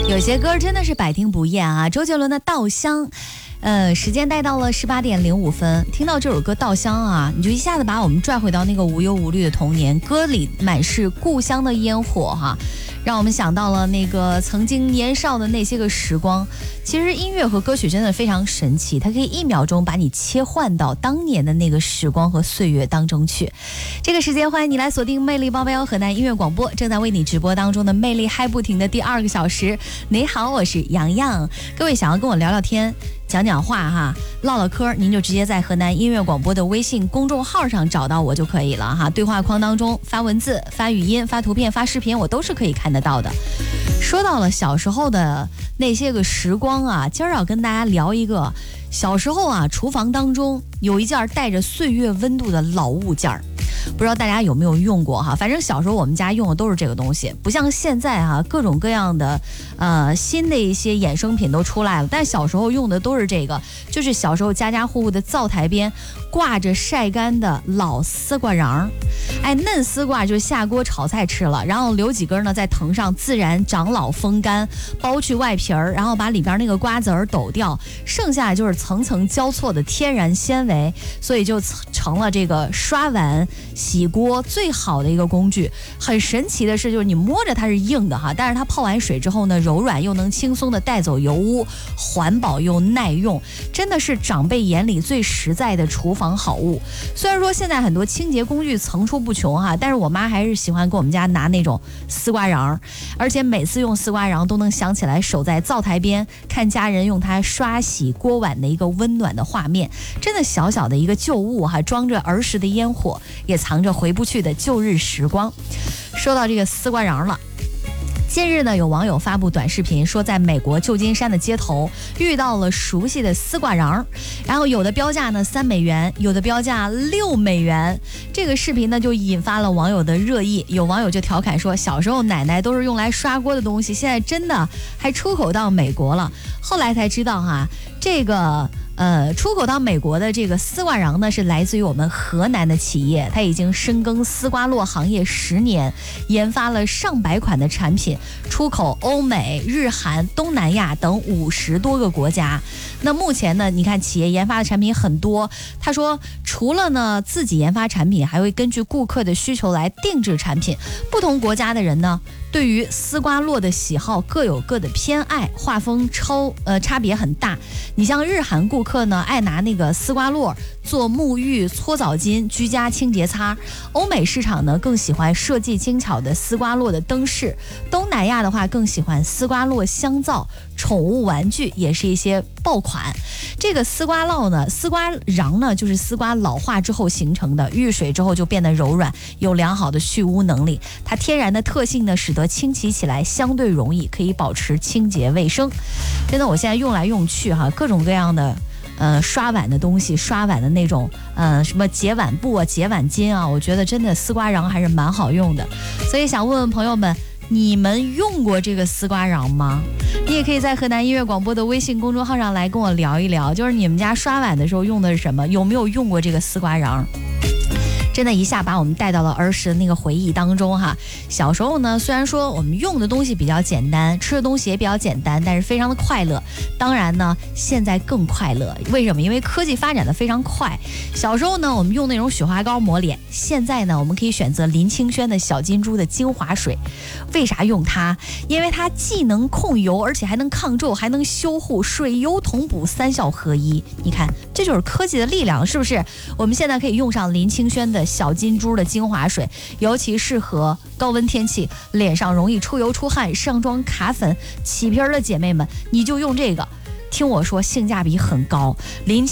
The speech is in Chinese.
有些歌真的是百听不厌啊！周杰伦的《稻香》，时间带到了18点05分，听到这首歌《稻香》啊，你就一下子把我们拽回到那个无忧无虑的童年，歌里满是故乡的烟火哈，让我们想到了那个曾经年少的那些个时光。其实音乐和歌曲真的非常神奇，它可以1秒钟把你切换到当年的那个时光和岁月当中去。这个时间欢迎你来锁定魅力881河南音乐广播，正在为你直播当中的魅力嗨不停的第2个小时。你好，我是洋洋。各位想要跟我聊聊天讲讲话哈，唠唠嗑，您就直接在河南音乐广播的微信公众号上找到我就可以了哈。对话框当中发文字、发语音、发图片、发视频，我都是可以看得到的。说到了小时候的那些个时光啊，今儿要跟大家聊一个小时候啊，厨房当中有一件带着岁月温度的老物件儿。不知道大家有没有用过哈？反正小时候我们家用的都是这个东西，不像现在哈，各种各样的新的一些衍生品都出来了，但小时候用的都是这个，就是小时候家家户户的灶台边挂着晒干的老丝瓜瓤，哎，嫩丝瓜就下锅炒菜吃了，然后留几根呢在藤上自然长老风干，剥去外皮儿，然后把里边那个瓜子儿抖掉，剩下就是层层交错的天然纤维，所以就成了这个刷碗洗锅最好的一个工具。很神奇的是，就是你摸着它是硬的哈，但是它泡完水之后呢，柔软又能轻松的带走油污，环保又耐用，真的是长辈眼里最实在的厨房好物。虽然说现在很多清洁工具层出不穷哈，但是我妈还是喜欢给我们家拿那种丝瓜瓤，而且每次用丝瓜瓤都能想起来守在灶台边看家人用它刷洗锅碗的一个温暖的画面。真的小小的一个旧物哈，装着儿时的烟火，也藏着回不去的旧日时光。说到这个丝瓜瓤了，近日呢，有网友发布短视频说，在美国旧金山的街头遇到了熟悉的丝瓜瓤，然后有的标价呢3美元，有的标价6美元。这个视频呢就引发了网友的热议，有网友就调侃说，小时候奶奶都是用来刷锅的东西，现在真的还出口到美国了。后来才知道哈，这个出口到美国的这个丝瓜瓤呢，是来自于我们河南的企业，它已经深耕丝瓜络行业10年，研发了上百款的产品，出口欧美、日韩、东南亚等50多个国家。那目前呢，你看企业研发的产品很多，他说除了呢自己研发产品，还会根据顾客的需求来定制产品。不同国家的人呢，对于丝瓜络的喜好各有各的偏爱，画风差别很大。你像日韩顾客呢，爱拿那个丝瓜络做沐浴、搓澡巾、居家清洁擦；欧美市场呢更喜欢设计精巧的丝瓜络的灯饰；东南亚的话更喜欢丝瓜络香皂。宠物玩具也是一些爆款。这个丝瓜瓤呢，就是丝瓜老化之后形成的，遇水之后就变得柔软，有良好的去污能力。它天然的特性呢，使得清洗起来相对容易，可以保持清洁卫生。真的，我现在用来用去哈，各种各样的刷碗的东西，刷碗的那种什么洁碗布啊、洁碗巾啊，我觉得真的丝瓜瓤还是蛮好用的。所以想问问朋友们，你们用过这个丝瓜瓤吗？你也可以在河南音乐广播的微信公众号上来跟我聊一聊，就是你们家刷碗的时候用的是什么，有没有用过这个丝瓜瓤？真的一下把我们带到了儿时的那个回忆当中哈。小时候呢，虽然说我们用的东西比较简单，吃的东西也比较简单，但是非常的快乐。当然呢，现在更快乐。为什么？因为科技发展的非常快。小时候呢，我们用那种雪花膏抹脸，现在呢，我们可以选择林清轩的小金珠的精华水。为啥用它？因为它既能控油，而且还能抗皱，还能修护，水油同补，3效合一。你看，这就是科技的力量，是不是？我们现在可以用上林清轩的小金珠的精华水，尤其适合高温天气，脸上容易出油出汗、上妆卡粉、起皮的姐妹们，你就用这个。听我说，性价比很高。